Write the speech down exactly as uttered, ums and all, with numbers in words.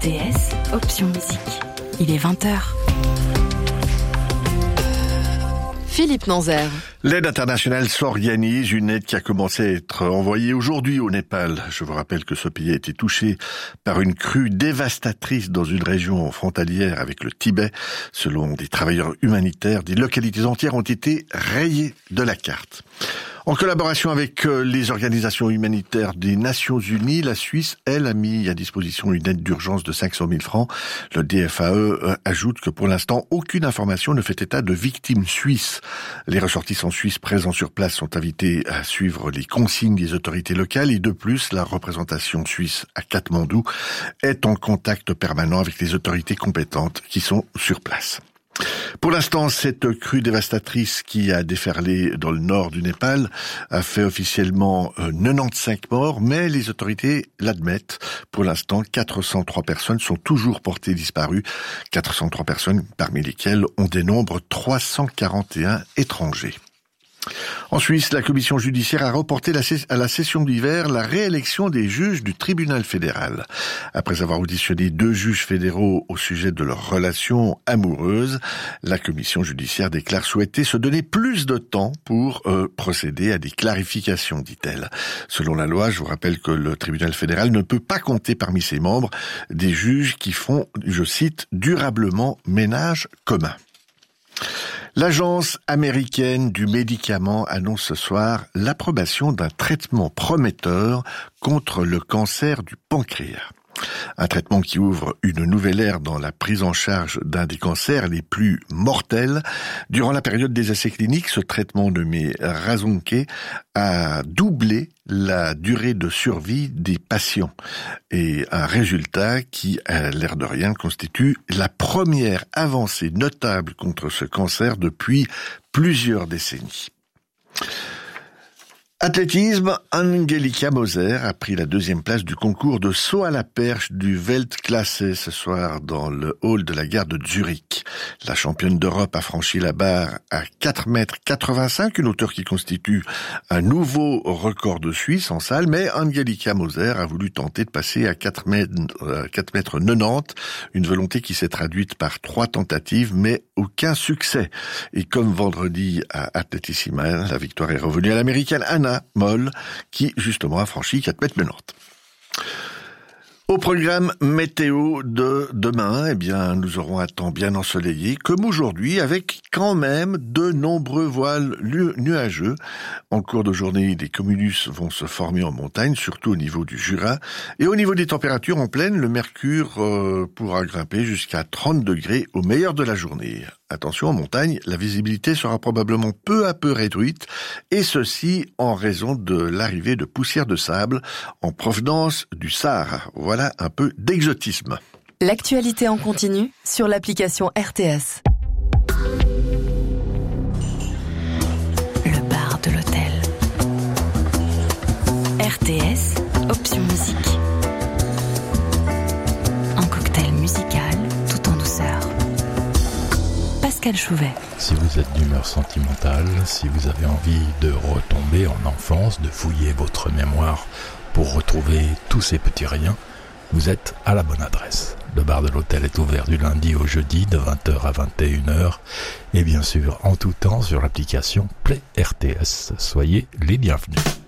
T S, option musique. Il est vingt heures. Philippe Nanzer. L'aide internationale s'organise, une aide qui a commencé à être envoyée aujourd'hui au Népal. Je vous rappelle que ce pays a été touché par une crue dévastatrice dans une région frontalière avec le Tibet. Selon des travailleurs humanitaires, des localités entières ont été rayées de la carte. En collaboration avec les organisations humanitaires des Nations Unies, la Suisse, elle, a mis à disposition une aide d'urgence de cinq cent mille francs. Le D F A E ajoute que pour l'instant, aucune information ne fait état de victimes suisses. Les ressortissants suisses présents sur place sont invités à suivre les consignes des autorités locales et de plus, la représentation suisse à Katmandou est en contact permanent avec les autorités compétentes qui sont sur place. Pour l'instant, cette crue dévastatrice qui a déferlé dans le nord du Népal a fait officiellement euh, quatre-vingt-quinze morts, mais les autorités l'admettent. Pour l'instant, quatre cent trois personnes sont toujours portées disparues. quatre cent trois personnes parmi lesquelles on dénombre trois cent quarante et un étrangers. En Suisse, la commission judiciaire a reporté à la session d'hiver la réélection des juges du tribunal fédéral. Après avoir auditionné deux juges fédéraux au sujet de leur relation amoureuse, la commission judiciaire déclare souhaiter se donner plus de temps pour euh, procéder à des clarifications, dit-elle. Selon la loi, je vous rappelle que le tribunal fédéral ne peut pas compter parmi ses membres des juges qui font, je cite, durablement ménage commun. L'agence américaine du médicament annonce ce soir l'approbation d'un traitement prometteur contre le cancer du pancréas. Un traitement qui ouvre une nouvelle ère dans la prise en charge d'un des cancers les plus mortels. Durant la période des essais cliniques, ce traitement nommé Razonke a doublé la durée de survie des patients. Et un résultat qui, à l'air de rien, constitue la première avancée notable contre ce cancer depuis plusieurs décennies. Athlétisme, Angelika Moser a pris la deuxième place du concours de saut à la perche du Weltklasse ce soir dans le hall de la gare de Zurich. La championne d'Europe a franchi la barre à quatre mètres quatre-vingt-cinq, une hauteur qui constitue un nouveau record de Suisse en salle, mais Angelika Moser a voulu tenter de passer à quatre mètres quatre-vingt-dix, une volonté qui s'est traduite par trois tentatives, mais aucun succès. Et comme vendredi à Atletissima, la victoire est revenue à l'américaine Anna Moll, qui justement a franchi quatre mètres quatre-vingt-dix. Au programme météo de demain, eh bien, nous aurons un temps bien ensoleillé, comme aujourd'hui, avec quand même de nombreux voiles nuageux. En cours de journée, des cumulus vont se former en montagne, surtout au niveau du Jura. Et au niveau des températures en plaine, le mercure euh, pourra grimper jusqu'à trente degrés au meilleur de la journée. Attention, en montagne, la visibilité sera probablement peu à peu réduite, et ceci en raison de l'arrivée de poussière de sable en provenance du Sahara. Voilà un peu d'exotisme. L'actualité en continu sur l'application R T S. Le bar de l'hôtel. R T S, option musique. Un cocktail musical tout en douceur. Pascal Chouvet. Si vous êtes d'humeur sentimentale, si vous avez envie de retomber en enfance, de fouiller votre mémoire pour retrouver tous ces petits riens, vous êtes à la bonne adresse. Le bar de l'hôtel est ouvert du lundi au jeudi de vingt heures à vingt et une heures et bien sûr en tout temps sur l'application Play R T S. Soyez les bienvenus.